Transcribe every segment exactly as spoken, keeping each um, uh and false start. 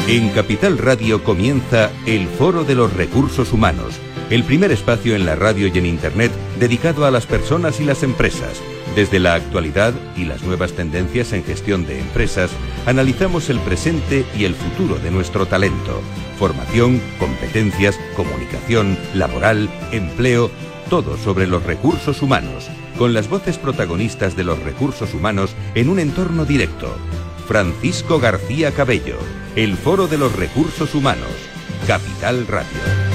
En Capital Radio comienza el Foro de los Recursos Humanos, el primer espacio en la radio y en Internet dedicado a las personas y las empresas. Desde la actualidad y las nuevas tendencias en gestión de empresas, analizamos el presente y el futuro de nuestro talento. Formación, competencias, comunicación, laboral, empleo, todo sobre los recursos humanos, con las voces protagonistas de los recursos humanos en un entorno directo. Francisco García Cabello, el Foro de los Recursos Humanos, Capital Radio.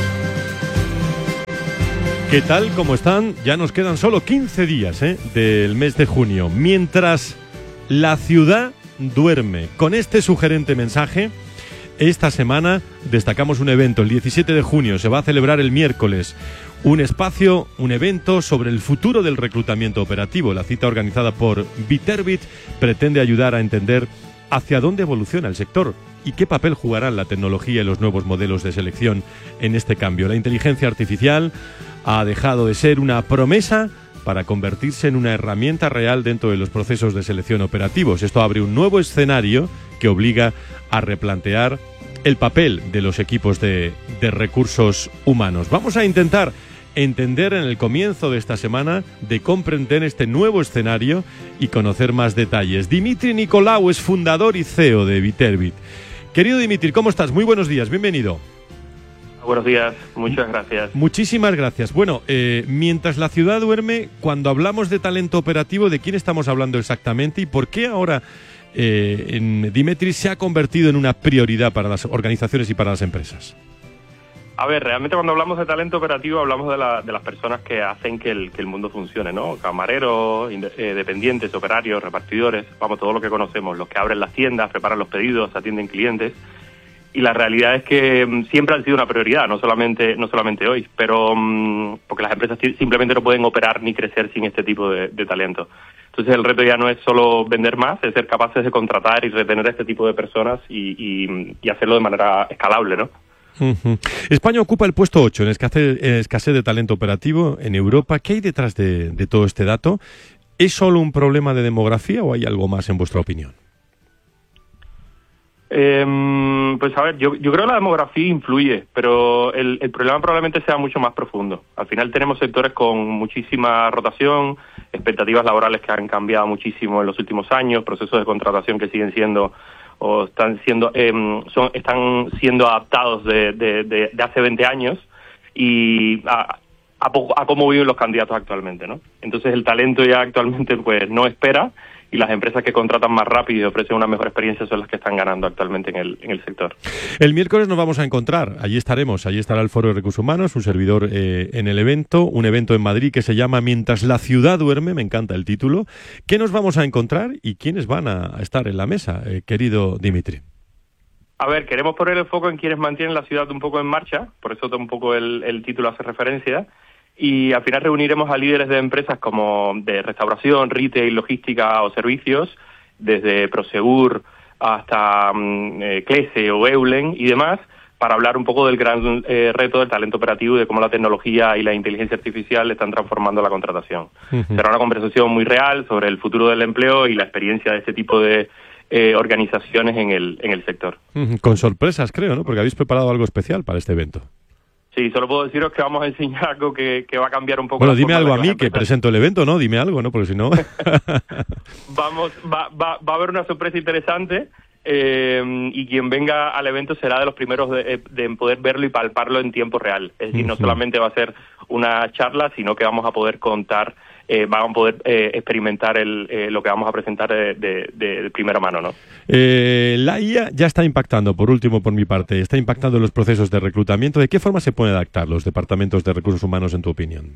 ¿Qué tal? ¿Cómo están? Ya nos quedan solo quince días ¿eh? del mes de junio. Mientras la ciudad duerme. Con este sugerente mensaje, esta semana destacamos un evento. El diecisiete de junio se va a celebrar el miércoles. Un espacio, un evento sobre el futuro del reclutamiento operativo. La cita organizada por Viterbit pretende ayudar a entender hacia dónde evoluciona el sector y qué papel jugarán la tecnología y los nuevos modelos de selección en este cambio. La inteligencia artificial ha dejado de ser una promesa para convertirse en una herramienta real dentro de los procesos de selección operativos. Esto abre un nuevo escenario que obliga a replantear el papel de los equipos de, de recursos humanos. Vamos a intentar entender en el comienzo de esta semana de comprender este nuevo escenario y conocer más detalles. Dimitri Nicolaou es fundador y C E O de Viterbit. Querido Dimitri, ¿cómo estás? Muy buenos días, bienvenido. Buenos días, muchas gracias. Muchísimas gracias. Bueno, eh, mientras la ciudad duerme, cuando hablamos de talento operativo, ¿de quién estamos hablando exactamente y por qué ahora eh, en Dimitri se ha convertido en una prioridad para las organizaciones y para las empresas? A ver, realmente cuando hablamos de talento operativo hablamos de, la, de las personas que hacen que el, que el mundo funcione, ¿no? Camareros, eh, dependientes, operarios, repartidores, vamos, todo lo que conocemos, los que abren las tiendas, preparan los pedidos, atienden clientes. Y la realidad es que um, siempre han sido una prioridad, no solamente no solamente hoy, pero um, porque las empresas simplemente no pueden operar ni crecer sin este tipo de, de talento. Entonces el reto ya no es solo vender más, es ser capaces de contratar y retener a este tipo de personas y, y, y hacerlo de manera escalable, ¿no? Uh-huh. España ocupa el puesto ocho en escasez, en escasez de talento operativo en Europa. ¿Qué hay detrás de, de todo este dato? ¿Es solo un problema de demografía o hay algo más en vuestra opinión? Eh, pues a ver, yo, yo creo que la demografía influye, pero el, el problema probablemente sea mucho más profundo. Al final tenemos sectores con muchísima rotación, expectativas laborales que han cambiado muchísimo en los últimos años, procesos de contratación que siguen siendo o están siendo eh, son están siendo adaptados de, de, de, de hace veinte años y a, a, a cómo viven los candidatos actualmente, ¿no? Entonces el talento ya actualmente pues no espera y las empresas que contratan más rápido y ofrecen una mejor experiencia son las que están ganando actualmente en el, en el sector. El miércoles nos vamos a encontrar, allí estaremos, allí estará el Foro de Recursos Humanos, un servidor eh, en el evento, un evento en Madrid que se llama Mientras la ciudad duerme, me encanta el título. ¿Qué nos vamos a encontrar y quiénes van a estar en la mesa, eh, querido Dimitri? A ver, queremos poner el foco en quienes mantienen la ciudad un poco en marcha, por eso un poco el, el título hace referencia. Y al final reuniremos a líderes de empresas como de restauración, retail, logística o servicios, desde Prosegur hasta um, eh, Clese o Eulen y demás, para hablar un poco del gran eh, reto del talento operativo y de cómo la tecnología y la inteligencia artificial están transformando la contratación. Uh-huh. Será una conversación muy real sobre el futuro del empleo y la experiencia de este tipo de eh, organizaciones en el, en el sector. Uh-huh. Con sorpresas, creo, ¿no? Porque habéis preparado algo especial para este evento. Sí, solo puedo deciros que vamos a enseñar algo que, que va a cambiar un poco. Bueno, la dime algo a mí, que empresas... presento el evento, ¿no? Dime algo, ¿no? Porque si no... Vamos, va, va, va a haber una sorpresa interesante eh, y quien venga al evento será de los primeros de, de poder verlo y palparlo en tiempo real. Es decir, no solamente va a ser una charla, sino que vamos a poder contar, eh, van a poder eh, experimentar el, eh, lo que vamos a presentar de, de, de primera mano, ¿no? Eh, la I A ya está impactando, por último, por mi parte, está impactando los procesos de reclutamiento. ¿De qué forma se pueden adaptar los departamentos de recursos humanos, en tu opinión?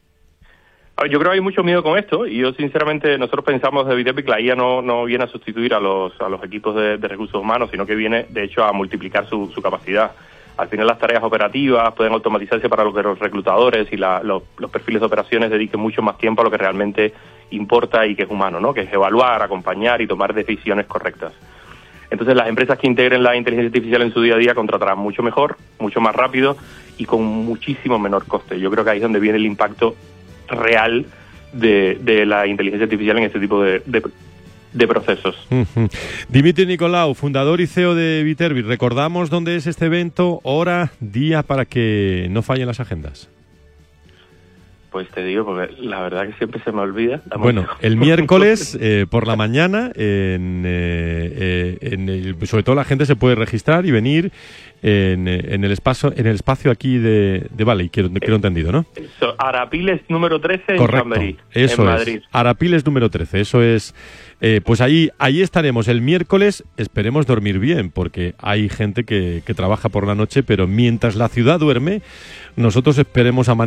Yo creo que hay mucho miedo con esto y yo sinceramente nosotros pensamos de Viterbit que la I A no, no viene a sustituir a los a los equipos de, de recursos humanos, sino que viene de hecho a multiplicar su, su capacidad. Al final las tareas operativas pueden automatizarse para que los reclutadores y la, los, los perfiles de operaciones dediquen mucho más tiempo a lo que realmente importa y que es humano, ¿no? Que es evaluar, acompañar y tomar decisiones correctas. Entonces las empresas que integren la inteligencia artificial en su día a día contratarán mucho mejor, mucho más rápido y con muchísimo menor coste. Yo creo que ahí es donde viene el impacto real de, de la inteligencia artificial en este tipo de, de, de procesos. Uh-huh. Dimitri Nicolau, fundador y C E O de Viterbi. Recordamos dónde es este evento, hora, día, para que no fallen las agendas. Pues te digo, porque la verdad que siempre se me olvida. Dame Bueno, el miércoles eh, por la mañana, en, eh, eh, en el, sobre todo la gente se puede registrar y venir en, en el espacio en el espacio aquí de, de Valley, quiero, quiero entendido, ¿no? Eso, Arapiles número trece Correcto, en Chamberí, eso en es, Madrid. Arapiles número trece, eso es. Eh, pues ahí, ahí estaremos el miércoles, esperemos dormir bien, porque hay gente que, que trabaja por la noche, pero mientras la ciudad duerme, nosotros esperemos amanecer